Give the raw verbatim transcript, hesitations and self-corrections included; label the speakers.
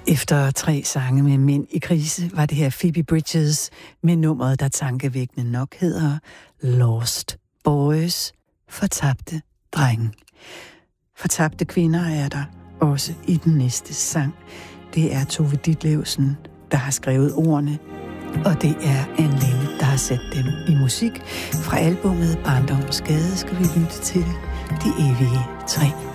Speaker 1: Efter tre sange med mænd i krise, var det her Phoebe Bridgers med nummeret, der tankevækkende nok hedder Lost Boys, fortabte drenge. Fortabte kvinder er der også i den næste sang. Det er Tove Ditlevsen, der har skrevet ordene, og det er Anne Linnet, der har sat dem i musik. Fra albumet Barndommens Gade skal vi lytte til De Evige Tre.